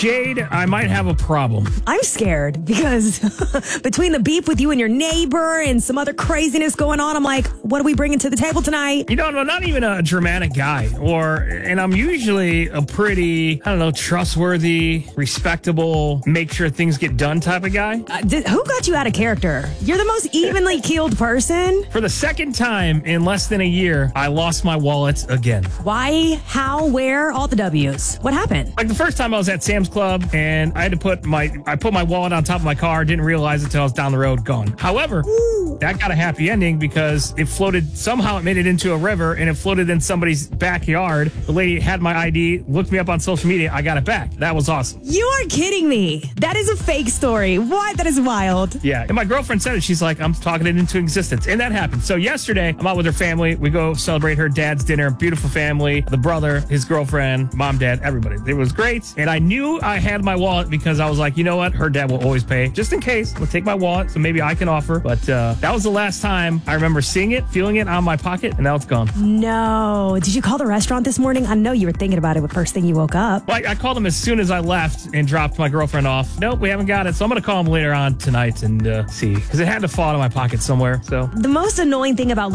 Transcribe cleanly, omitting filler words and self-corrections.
Jade, I might have a problem. I'm scared because between the beef with you and your neighbor and some other craziness going on, I'm like, what are we bringing to the table tonight? You know, I'm not even a dramatic guy, and I'm usually a pretty, trustworthy, respectable, make sure things get done type of guy. Who got you out of character? You're the most evenly keeled person. For the second time in less than a year, I lost my wallet again. Why? How? Where? All the W's. What happened? Like the first time I was at Sam's Club and I had to put my wallet on top of my car, didn't realize it until I was down the road, gone. However, that got a happy ending because somehow it made it into a river and it floated in somebody's backyard. The lady had my ID, looked me up on social media, I got it back. That was awesome. You are kidding me. That is a fake story. What? That is wild. Yeah, and my girlfriend said it. She's like, I'm talking it into existence. And that happened. So yesterday, I'm out with her family. We go celebrate her dad's dinner. Beautiful family. The brother, his girlfriend, mom, dad, everybody. It was great. And I knew I had my wallet because I was like, you know what? Her dad will always pay. Just in case. We'll take my wallet so maybe I can offer. But that was the last time I remember seeing it, feeling it on my pocket, and now it's gone. No. Did you call the restaurant this morning? I know you were thinking about it the first thing you woke up. Well, I called them as soon as I left and dropped my girlfriend off. Nope, we haven't got it. So I'm going to call them later on tonight and see. Because it had to fall out of my pocket somewhere. So the most annoying thing about